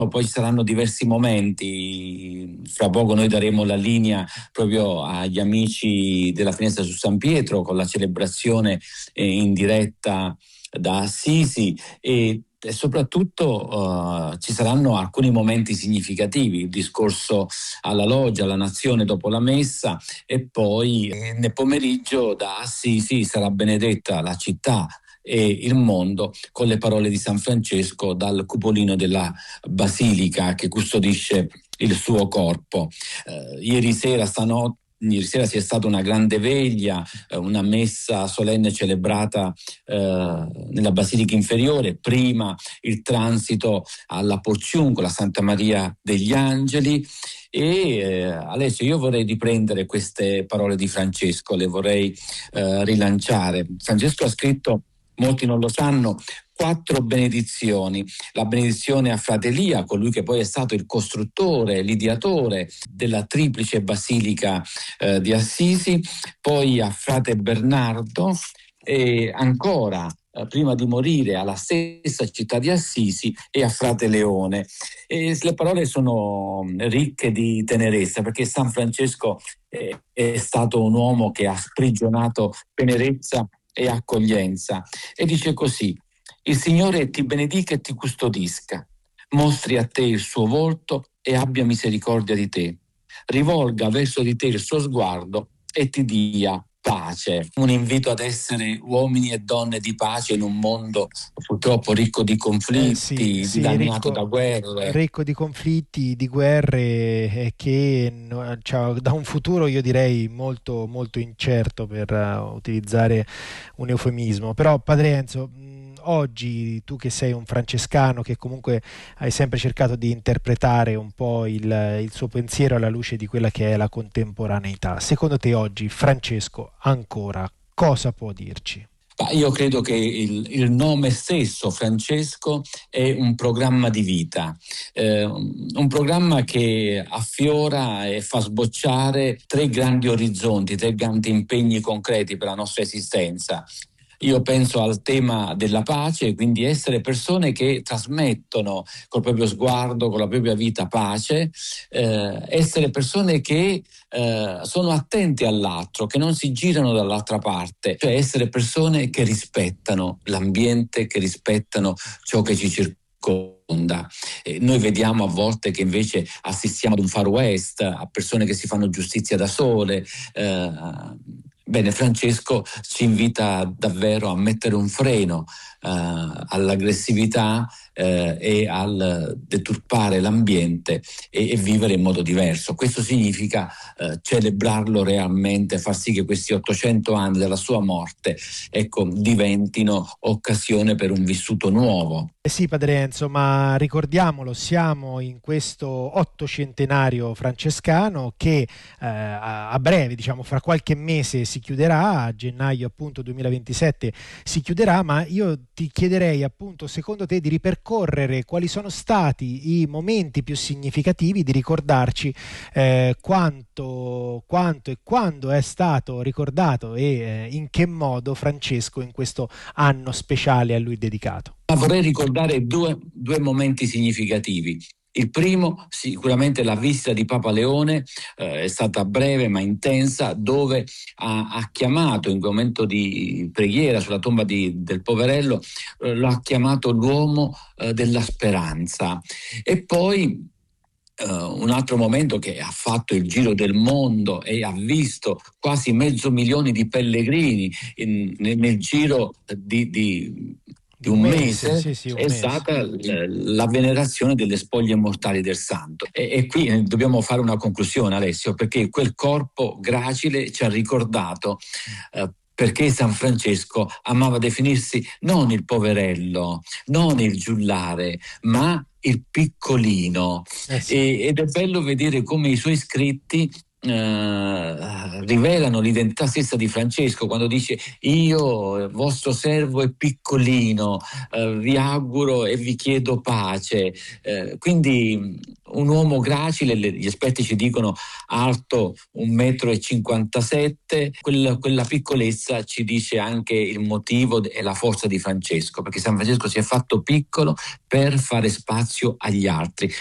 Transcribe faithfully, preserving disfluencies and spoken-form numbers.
poi ci saranno diversi momenti. Fra poco noi daremo la linea proprio agli amici della Finestra su San Pietro con la celebrazione eh, in diretta da Assisi, e e soprattutto uh, ci saranno alcuni momenti significativi, il discorso alla loggia, alla nazione dopo la messa, e poi eh, nel pomeriggio da Assisi sarà benedetta la città e il mondo con le parole di San Francesco dal cupolino della basilica che custodisce il suo corpo. Eh, ieri sera, stanotte, Ieri sera si è stata una grande veglia, eh, una messa solenne celebrata eh, nella Basilica Inferiore, prima il transito alla Porciuncola, Santa Maria degli Angeli. E eh, Alessio, io vorrei riprendere queste parole di Francesco, le vorrei eh, rilanciare. Francesco ha scritto, molti non lo sanno, quattro benedizioni: la benedizione a Frate Elia, colui che poi è stato il costruttore, l'ideatore della triplice basilica eh, di Assisi, poi a Frate Bernardo, e ancora eh, prima di morire alla stessa città di Assisi, e a Frate Leone. E le parole sono ricche di tenerezza, perché San Francesco è, è stato un uomo che ha sprigionato tenerezza e accoglienza, e dice così: il Signore ti benedica e ti custodisca, mostri a te il suo volto e abbia misericordia di te, rivolga verso di te il suo sguardo e ti dia pace. Un invito ad essere uomini e donne di pace in un mondo purtroppo ricco di conflitti, Eh sì, sì, dilaniato ricco, da guerre. ricco di conflitti, di guerre, eh, che no- cioè, da un futuro io direi molto, molto incerto, per eh, utilizzare un eufemismo. Però Padre Enzo, mh, oggi tu che sei un francescano, che comunque hai sempre cercato di interpretare un po' il, il suo pensiero alla luce di quella che è la contemporaneità, secondo te oggi Francesco ancora cosa può dirci? Ma io credo che il, il nome stesso, Francesco, è un programma di vita, eh, un programma che affiora e fa sbocciare tre grandi orizzonti, tre grandi impegni concreti per la nostra esistenza. Io penso al tema della pace, quindi essere persone che trasmettono col proprio sguardo, con la propria vita pace, eh, essere persone che eh, sono attenti all'altro, che non si girano dall'altra parte, cioè essere persone che rispettano l'ambiente, che rispettano ciò che ci circonda. Eh, noi vediamo a volte che invece assistiamo ad un Far West, a persone che si fanno giustizia da sole. Eh, Bene, Francesco ci invita davvero a mettere un freno eh, all'aggressività eh, e al deturpare l'ambiente, e, e vivere in modo diverso. Questo significa eh, celebrarlo realmente, far sì che questi ottocento anni dalla sua morte, ecco, diventino occasione per un vissuto nuovo. Eh sì, Padre Enzo, ma ricordiamolo, siamo in questo ottocentenario francescano che eh, a a breve, diciamo fra qualche mese si chiuderà, a gennaio appunto duemilaventisette si chiuderà, ma io ti chiederei appunto secondo te di ripercorrere quali sono stati i momenti più significativi, di ricordarci eh, quanto, quanto e quando è stato ricordato e eh, in che modo Francesco in questo anno speciale a lui dedicato. Ma vorrei ricordare due, due momenti significativi. Il primo, sicuramente la visita di Papa Leone, eh, è stata breve ma intensa, dove ha, ha chiamato, in un momento di preghiera sulla tomba di, del poverello, eh, lo ha chiamato l'uomo eh, della speranza. E poi Uh, un altro momento che ha fatto il giro del mondo e ha visto quasi mezzo milione di pellegrini in, nel, nel giro di, di, Di di un un mese, mese, sì, sì, un è mese. stata l- la venerazione delle spoglie mortali del santo. E, e qui eh, dobbiamo fare una conclusione, Alessio, perché quel corpo gracile ci ha ricordato eh, perché San Francesco amava definirsi non il poverello, non il giullare, ma il piccolino. Eh sì. E, ed è bello vedere come i suoi scritti eh, rivelano l'identità stessa di Francesco quando dice: io, vostro servo, è piccolino, eh, vi auguro e vi chiedo pace. Eh, quindi un uomo gracile, gli esperti ci dicono alto un metro e cinquantasette, quella, quella piccolezza ci dice anche il motivo e la forza di Francesco, perché San Francesco si è fatto piccolo per fare spazio agli altri.